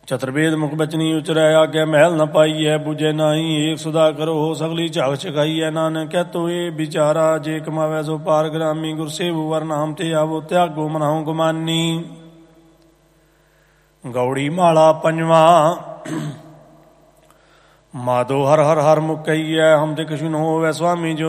ਚਤੁਰਵੇਦ ਮੁਖ ਬਚਨੀ ਉਚਰੈ ਆਗੈ ਮਹਿਲ ਨ ਪਾਈਐ ਬੁਝੈ ਨਾਹੀ ਏਕ ਸੁਦਾ ਕਰੋ ਸਗਲੀ ਝਾਕ ਚਕਾਈਐ ਨਾਨਕ ਕਹਿ ਇਹ ਵਿਚਾਰਾ ਜੇ ਕਮਾਵੈ ਸੋ ਪਾਰ ਗ੍ਰਾਮੀ ਗੁਰ ਸੇਵੂ ਵਰ ਨਾਮ ਤੇ ਆਵੋ ਤਿਆਗੋ ਮਨਾਉ ਗੁਮਾਨੀ। ਗੌੜੀ ਮਾਲਾ ਪੰਜਵਾਂ। ਮਾਧੋ ਹਰ ਹਰ ਹਰ ਮੁਕਈਐ ਹਮ ਤੇ ਕਛੁ ਨ ਹੋਵੈ ਸੁਆਮੀ ਜੋ